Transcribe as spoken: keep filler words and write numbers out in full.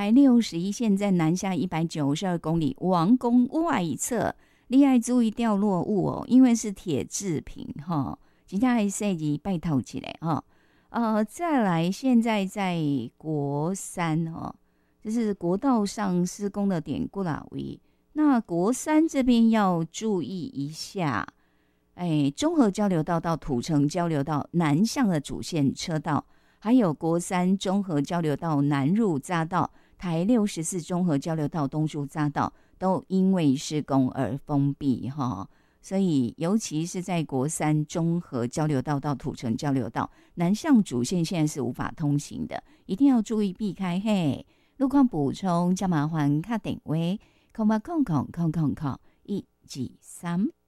台六十一线在南下一百九十二公里，王宫外侧，你要注意掉落物哦，因为是铁制品哈，真的要设计拜托起来哈。呃，再来，现在在国三哈，就是国道上施工的点过哪位？那国三这边要注意一下，哎，中和交流道到土城交流道南向的主线车道，还有国三中和交流道南入匝道、台六十四中和交流道东入匝道，都因为施工而封闭哈。所以，尤其是在国三中和交流道到土城交流道南向主线，现在是无法通行的，一定要注意避开嘿。路况补充，加麻烦卡电话，空八空空空空空一二三。